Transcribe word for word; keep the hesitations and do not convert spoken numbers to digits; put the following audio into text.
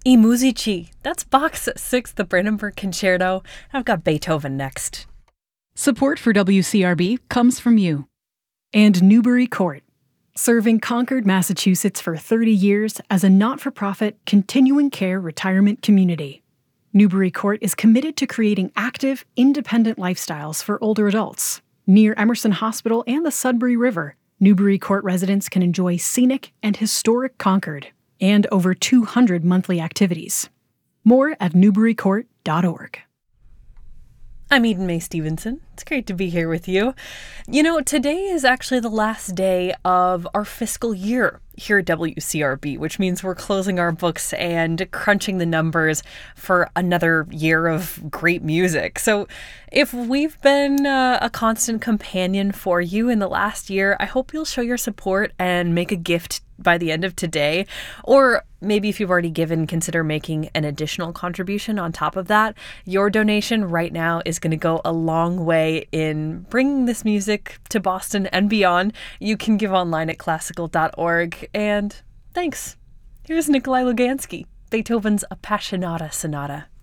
I Musici. That's Bach's Sixth, the Brandenburg Concerto. I've got Beethoven next. Support for W C R B comes from you. And Newbury Court, serving Concord, Massachusetts for thirty years as a not-for-profit, continuing care retirement community. Newbury Court is committed to creating active, independent lifestyles for older adults. Near Emerson Hospital and the Sudbury River, Newbury Court residents can enjoy scenic and historic Concord and over two hundred monthly activities. More at newbury court dot org. I'm Eden Mae Stevenson. It's great to be here with you. You know, today is actually the last day of our fiscal year here at W C R B, which means we're closing our books and crunching the numbers for another year of great music. So if we've been uh, a constant companion for you in the last year, I hope you'll show your support and make a gift by the end of today. Or maybe if you've already given, consider making an additional contribution on top of that. Your donation right now is going to go a long way in bringing this music to Boston and beyond. You can give online at classical dot org. And thanks. Here's Nikolai Lugansky, Beethoven's Appassionata Sonata.